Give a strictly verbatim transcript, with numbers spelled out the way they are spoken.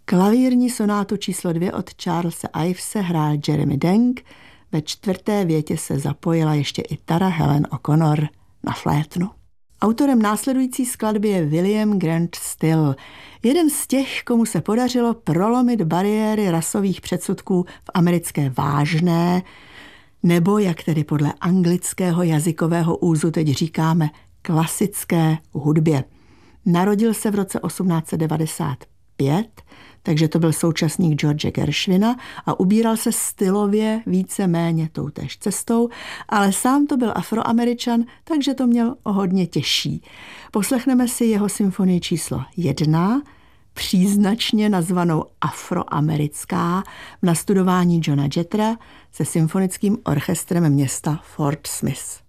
Klavírní sonátu číslo dvě od Charlese Ivese hrál Jeremy Deng, ve čtvrté větě se zapojila ještě i Tara Helen O'Connor na flétnu. Autorem následující skladby je William Grant Still, jeden z těch, komu se podařilo prolomit bariéry rasových předsudků v americké vážné, nebo jak tedy podle anglického jazykového úzu teď říkáme, klasické hudbě. Narodil se v roce osmnáct set devadesát pět, takže to byl současník George Gershwina a ubíral se stylově víceméně toutéž cestou, ale sám to byl Afroameričan, takže to měl o hodně těžší. Poslechneme si jeho symfonii číslo jedna, příznačně nazvanou Afroamerická, v nastudování Johna Jettera se symfonickým orchestrem města Fort Smith.